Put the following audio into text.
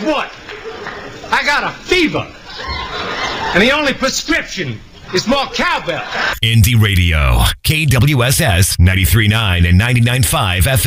what? I got a fever. And the only prescription is more cowbell. Indie Radio, KWSS 93.9 and 99.5 FM.